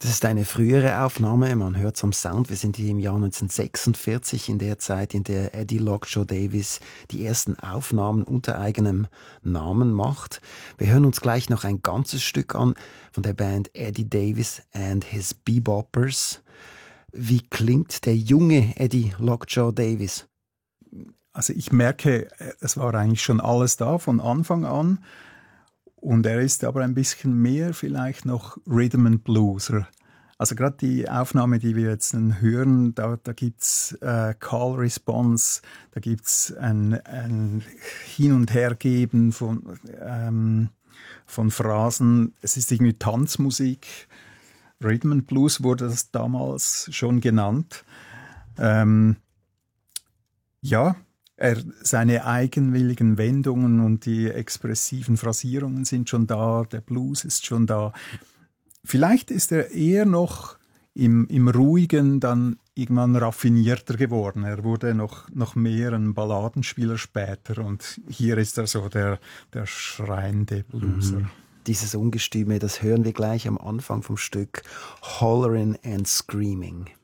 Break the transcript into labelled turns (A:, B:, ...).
A: Das ist eine frühere Aufnahme, man hört es am Sound. Wir sind hier im Jahr 1946, in der Zeit, in der Eddie Lockjaw Davis die ersten Aufnahmen unter eigenem Namen macht. Wir hören uns gleich noch ein ganzes Stück an von der Band Eddie Davis and his Beboppers. Wie klingt der junge Eddie Lockjaw Davis?
B: Also ich merke, es war eigentlich schon alles da von Anfang an. Und er ist aber ein bisschen mehr vielleicht noch Rhythm and Blueser. Also gerade die Aufnahme, die wir jetzt hören, da gibt's Call Response, da gibt's ein Hin- und Hergeben von Phrasen. Es ist irgendwie Tanzmusik. Rhythm and Blues wurde das damals schon genannt. Seine eigenwilligen Wendungen und die expressiven Phrasierungen sind schon da, der Blues ist schon da. Vielleicht ist er eher noch im Ruhigen dann irgendwann raffinierter geworden. Er wurde noch mehr ein Balladenspieler später und hier ist er so der schreiende Blueser.
A: Dieses Ungestüme, das hören wir gleich am Anfang vom Stück Hollerin' and Screaming.